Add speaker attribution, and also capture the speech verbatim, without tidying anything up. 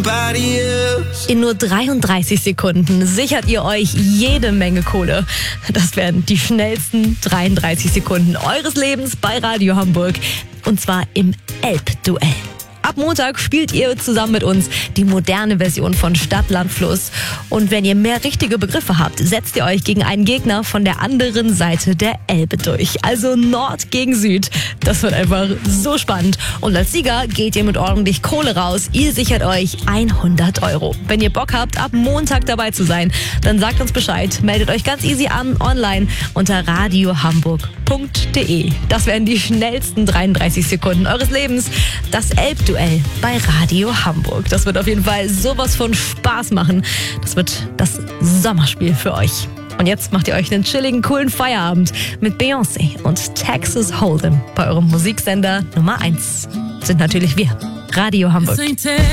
Speaker 1: somebody else.
Speaker 2: In nur dreiunddreißig Sekunden sichert ihr euch jede Menge Kohle. Das werden die schnellsten dreiunddreißig Sekunden eures Lebens bei Radio Hamburg. Und zwar im Elbduell. Ab Montag spielt ihr zusammen mit uns die moderne Version von Stadt, Land, Fluss. Und wenn ihr mehr richtige Begriffe habt, setzt ihr euch gegen einen Gegner von der anderen Seite der Elbe durch. Also Nord gegen Süd. Das wird einfach so spannend. Und als Sieger geht ihr mit ordentlich Kohle raus. Ihr sichert euch hundert Euro. Wenn ihr Bock habt, ab Montag dabei zu sein, dann sagt uns Bescheid. Meldet euch ganz easy an online unter radiohamburg punkt de. Das wären die schnellsten dreiunddreißig Sekunden eures Lebens. Das Elbduell bei Radio Hamburg. Das wird auf jeden Fall sowas von Spaß machen. Das wird das Sommerspiel für euch. Und jetzt macht ihr euch einen chilligen, coolen Feierabend mit Beyoncé und Texas Hold'em bei eurem Musiksender Nummer eins. Sind natürlich wir, Radio Hamburg.